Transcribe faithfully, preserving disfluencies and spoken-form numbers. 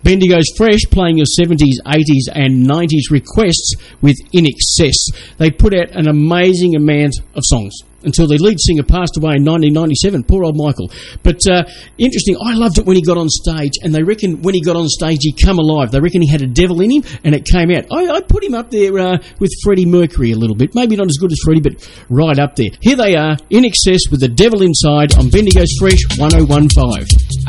Bendigo's Fresh, playing your seventies, eighties and nineties requests with In Excess. They put out an amazing amount of songs until their lead singer passed away in nineteen ninety-seven. Poor old Michael. But uh, interesting, I loved it when he got on stage, and they reckon when he got on stage he come alive. They reckon he had a devil in him, and it came out. I, I put him up there uh, with Freddie Mercury a little bit. Maybe not as good as Freddie, but right up there. Here they are, In Excess with the Devil Inside on Bendigo's Fresh one oh one point five.